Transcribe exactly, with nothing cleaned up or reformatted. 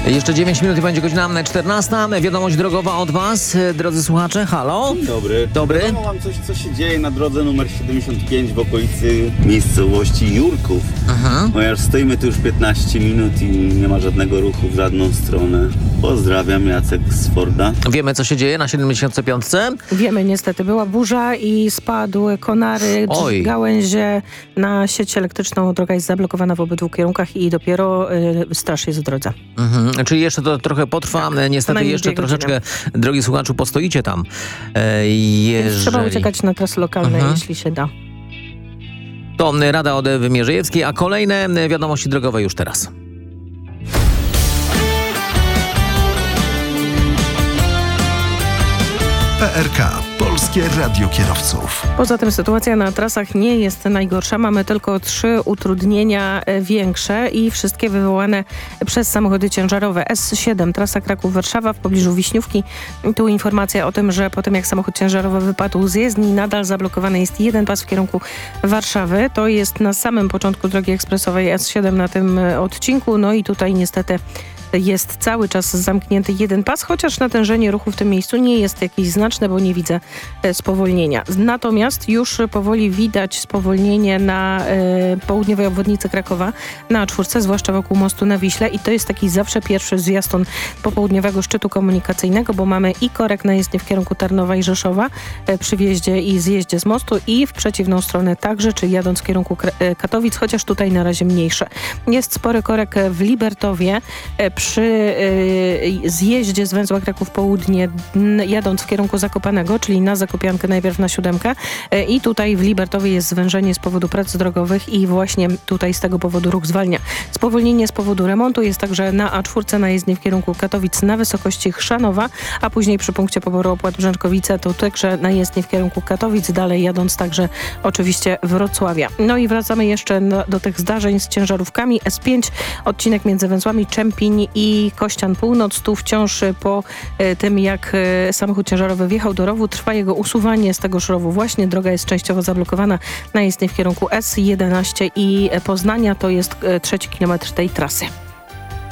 Jeszcze dziewięć minut i będzie godzina czternasta. Wiadomość drogowa od Was, drodzy słuchacze. Halo? Dzień dobry. Dobry. Wiadomo mam coś, co się dzieje na drodze numer siedemdziesiąt pięć w okolicy miejscowości Jurków. Aha. Ponieważ stoimy tu już piętnaście minut i nie ma żadnego ruchu w żadną stronę. Pozdrawiam, Jacek z Forda. Wiemy, co się dzieje na siedemdziesiąt pięć? Wiemy, niestety. Była burza i spadły konary, Oj. gałęzie na sieć elektryczną. Droga jest zablokowana w obydwu kierunkach i dopiero y, straż jest w drodze. Mhm. Czyli jeszcze to trochę potrwa. Tak, Niestety najmniej jeszcze dwie godziny. troszeczkę, drogi słuchaczu, postoicie tam. E, jeżeli... Trzeba uciekać na trasy lokalne, Mhm. jeśli się da. To Rada Odewy Mierzejewskiej, a kolejne wiadomości drogowe już teraz. P R K. Polskie Radio Kierowców. Poza tym sytuacja na trasach nie jest najgorsza. Mamy tylko trzy utrudnienia e, większe i wszystkie wywołane przez samochody ciężarowe. S siedem, trasa Kraków-Warszawa w pobliżu Wiśniówki. Tu informacja o tym, że po tym jak samochód ciężarowy wypadł z jezdni, nadal zablokowany jest jeden pas w kierunku Warszawy. To jest na samym początku drogi ekspresowej S siedem na tym e, odcinku. No i tutaj niestety jest cały czas zamknięty jeden pas, chociaż natężenie ruchu w tym miejscu nie jest jakieś znaczne, bo nie widzę e, spowolnienia. Natomiast już powoli widać spowolnienie na e, południowej obwodnicy Krakowa, na czwórce, zwłaszcza wokół mostu na Wiśle i to jest taki zawsze pierwszy zwiastun popołudniowego szczytu komunikacyjnego, bo mamy i korek na jezdnię w kierunku Tarnowa i Rzeszowa e, przy wjeździe i zjeździe z mostu i w przeciwną stronę także, czyli jadąc w kierunku Kra- e, Katowic, chociaż tutaj na razie mniejsze. Jest spory korek w Libertowie, e, przy y, zjeździe z węzła Kraków Południe, n, jadąc w kierunku Zakopanego, czyli na Zakopiankę, najpierw na siódemkę y, i tutaj w Libertowie jest zwężenie z powodu prac drogowych i właśnie tutaj z tego powodu ruch zwalnia. Spowolnienie z powodu remontu jest także na A cztery na jezdni w kierunku Katowic na wysokości Chrzanowa, a później przy punkcie poboru opłat Brzęczkowice to także na jezdni w kierunku Katowic, dalej jadąc także oczywiście Wrocławia. No i wracamy jeszcze na, do tych zdarzeń z ciężarówkami. S pięć, odcinek między węzłami Czempiń i Kościan Północ. Tu wciąż po e, tym, jak e, samochód ciężarowy wjechał do rowu, trwa jego usuwanie z tegoż rowu. Właśnie droga jest częściowo zablokowana na jezdni w kierunku S jedenaście i Poznania. To jest e, trzeci kilometr tej trasy.